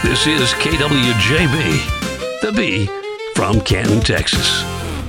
This is KWJB, the B from Canton, Texas.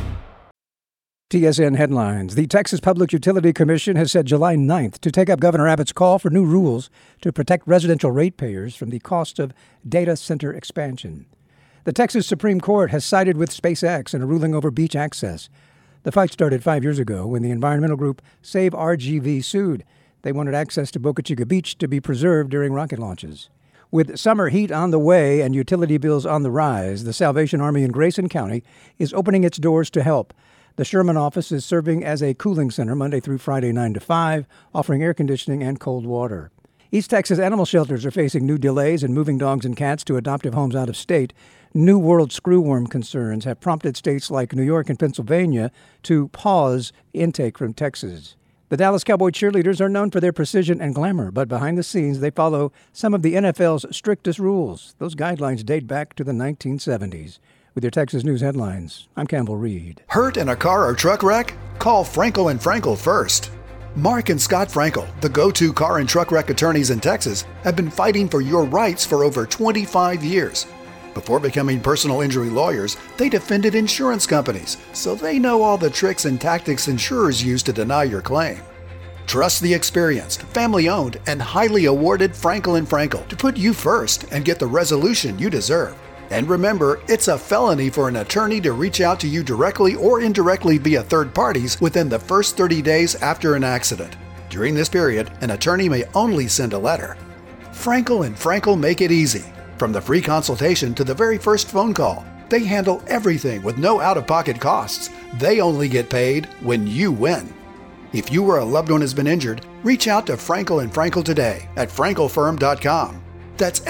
TSN headlines. The Texas Public Utility Commission has set July 9th to take up Governor Abbott's call for new rules to protect residential ratepayers from the cost of data center expansion. The Texas Supreme Court has sided with SpaceX in a ruling over beach access. The fight started 5 years ago when the environmental group Save RGV sued. They wanted access to Boca Chica Beach to be preserved during rocket launches. With summer heat on the way and utility bills on the rise, the Salvation Army in Grayson County is opening its doors to help. The Sherman office is serving as a cooling center Monday through Friday 9 to 5, offering air conditioning and cold water. East Texas animal shelters are facing new delays in moving dogs and cats to adoptive homes out of state. New World screwworm concerns have prompted states like New York and Pennsylvania to pause intake from Texas. The Dallas Cowboy cheerleaders are known for their precision and glamour, but behind the scenes they follow some of the NFL's strictest rules. Those guidelines date back to the 1970s. With your Texas News headlines, I'm Campbell Reed. Hurt in a car or truck wreck? Call Frankel and Frankel first. Mark and Scott Frankel, the go-to car and truck wreck attorneys in Texas, have been fighting for your rights for over 25 years. Before becoming personal injury lawyers, they defended insurance companies, so they know all the tricks and tactics insurers use to deny your claim. Trust the experienced, family-owned, and highly awarded Frankel and Frankel to put you first and get the resolution you deserve. And remember, it's a felony for an attorney to reach out to you directly or indirectly via third parties within the first 30 days after an accident. During this period, an attorney may only send a letter. Frankel and Frankel make it easy. From the free consultation to the very first phone call, they handle everything with no out-of-pocket costs. They only get paid when you win. If you or a loved one has been injured, reach out to Frankel and Frankel today at frankelfirm.com. That's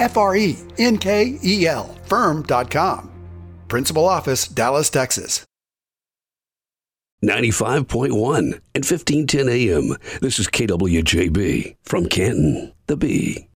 FRENKEL firm.com. Principal office, Dallas, Texas. 95.1 and 1510 AM. This is KWJB from Canton, the B.